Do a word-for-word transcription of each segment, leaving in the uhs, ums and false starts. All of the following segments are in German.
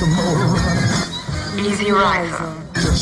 Easy Riser.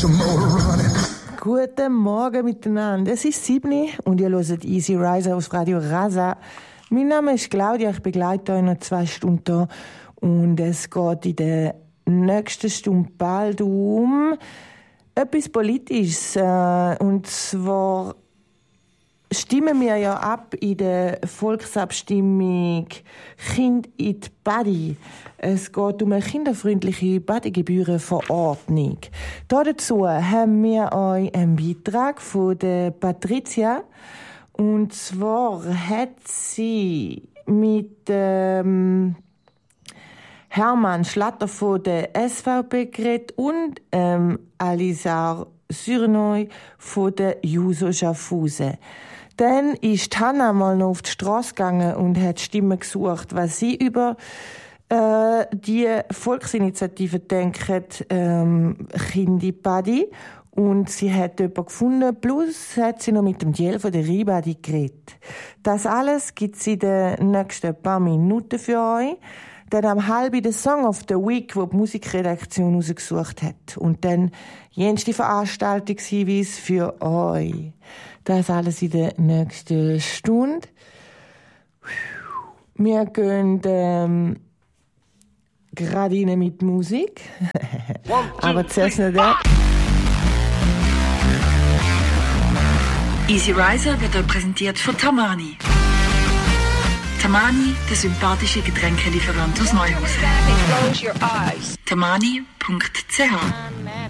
Guten Morgen miteinander. Es ist sieben und ihr hört Easy Riser auf Radio Rasa. Mein Name ist Claudia, ich begleite euch noch zwei Stunden hier. Und es geht in der nächsten Stunde bald um etwas Politisches. Und zwar stimmen wir ja ab in der Volksabstimmung Kind in die Badi. Es geht um eine kinderfreundliche Badegebührenverordnung. Dazu haben wir euch einen Beitrag von der Patricia. Und zwar hat sie mit ähm, Hermann Schlatter von der S V P geredet und ähm, Alisar Surnoi von der Juso Schaffhausen. Dann ist Hanna mal noch auf die Strasse gegangen und hat Stimmen gesucht, was sie über äh, die Volksinitiative denkt, ähm, Kindipadi. Und sie hat jemanden gefunden, plus hat sie noch mit dem Diel von der Ribadi geredet. Das alles gibt es in den nächsten paar Minuten für euch. Dann am halb der Song of the Week, wo die Musikredaktion rausgesucht hat. Und dann jenste Veranstaltungshinweis für euch. Das alles in der nächsten Stunde. Wir gehen ähm, gerade rein mit Musik. Aber zuerst noch der. Easy Riser wird euch präsentiert von Tamani. Tamani, der sympathische Getränkelieferant aus Neuhausen. tamani punkt c h